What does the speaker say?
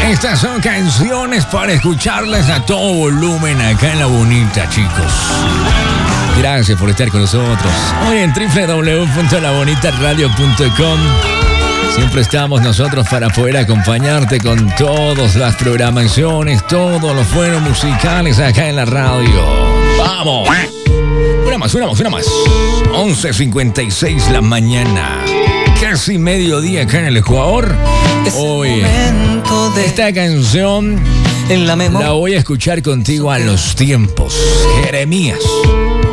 Estas son canciones para escucharlas a todo volumen acá en La Bonita, chicos. Gracias por estar con nosotros. Hoy en www.labonitaradio.com siempre estamos nosotros para poder acompañarte con todas las programaciones, todos los buenos musicales acá en la radio. ¡Vamos! Una más. 11:56 la mañana. Casi mediodía acá en el Ecuador. Hoy esta canción la voy a escuchar contigo a los tiempos. Jeremías.